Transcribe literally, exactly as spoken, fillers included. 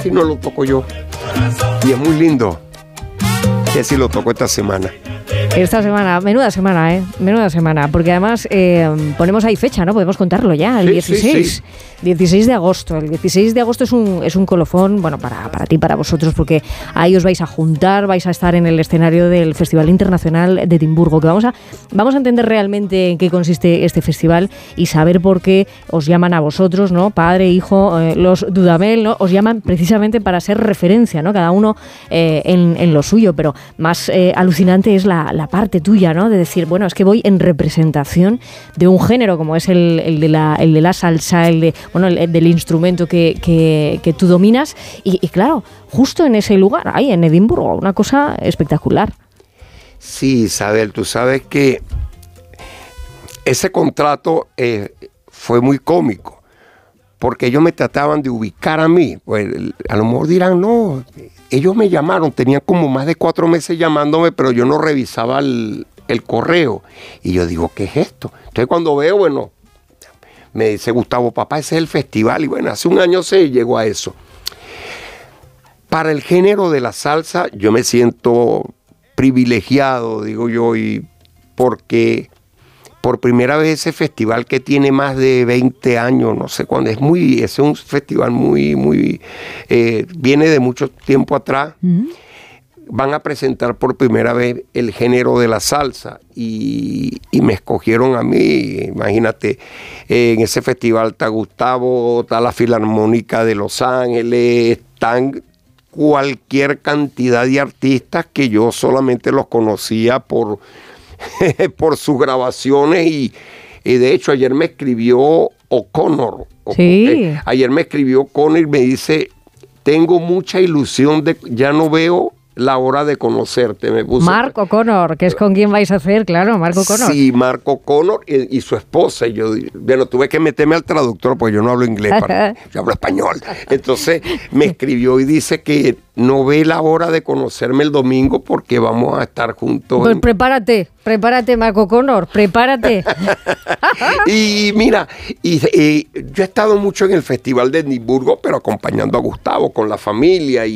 Si no lo toco yo. Y es muy lindo. Que si lo toco esta semana. Esta semana, menuda semana, ¿eh? Menuda semana, porque además eh, ponemos ahí fecha, ¿no? Podemos contarlo ya, el sí, dieciséis. Sí, sí. dieciséis de agosto. El dieciséis de agosto es un, es un colofón, bueno, para, para ti, para vosotros, porque ahí os vais a juntar, vais a estar en el escenario del Festival Internacional de Edimburgo, que vamos a, vamos a entender realmente en qué consiste este festival y saber por qué os llaman a vosotros, ¿no? Padre, hijo, eh, los Dudamel, ¿no? Os llaman precisamente para ser referencia, ¿no? Cada uno eh, en, en lo suyo, pero más eh, alucinante es la, la parte tuya, ¿no? De decir, bueno, es que voy en representación de un género como es el, el, de, la, el de la salsa, el de, bueno, el, el del instrumento que, que, que tú dominas y, y claro, justo en ese lugar, ahí en Edimburgo, una cosa espectacular. Sí, Isabel, tú sabes que ese contrato eh, fue muy cómico, porque ellos me trataban de ubicar a mí. Pues a lo mejor dirán, no, ellos me llamaron, tenían como más de cuatro meses llamándome, pero yo no revisaba el, el correo. Y yo digo, ¿qué es esto? Entonces cuando veo, bueno, me dice Gustavo, papá, ese es el festival. Y bueno, hace un año se llegó a eso. Para el género de la salsa, yo me siento privilegiado, digo yo, y porque por primera vez ese festival que tiene más de veinte años, no sé cuándo, es muy, es un festival muy, muy, eh, viene de mucho tiempo atrás, mm. van a presentar por primera vez el género de la salsa y, y me escogieron a mí, imagínate, eh, en ese festival está Gustavo, está la Filarmónica de Los Ángeles, están cualquier cantidad de artistas que yo solamente los conocía por... por sus grabaciones y, y de hecho ayer me escribió O'Connor. Sí. Eh, ayer me escribió O'Connor y me dice, tengo mucha ilusión de, ya no veo la hora de conocerte. Me puso, Mark O'Connor, que es con quien vais a hacer, claro, Mark O'Connor. Sí, Mark O'Connor y, y su esposa. Y yo, bueno, tuve que meterme al traductor porque yo no hablo inglés, para, yo hablo español. Entonces me escribió y dice que no ve la hora de conocerme el domingo porque vamos a estar juntos. Pues en... prepárate, prepárate, Mark O'Connor, prepárate. Y mira, y, y yo he estado mucho en el Festival de Edimburgo, pero acompañando a Gustavo con la familia y